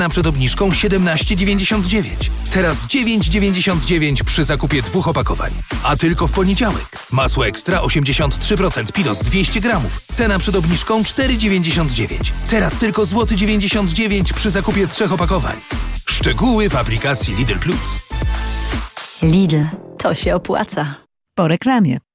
przed obniżką 17,99. Teraz 9,99 przy zakupie 2 opakowań. A tylko w poniedziałek. Masło ekstra 83% Pilos 200 gramów. Cena przed obniżką 4,99. Teraz tylko złoty 99 przy zakupie 3 opakowań. Szczegóły w aplikacji Lidl Plus. Lidl, to się opłaca. Po reklamie.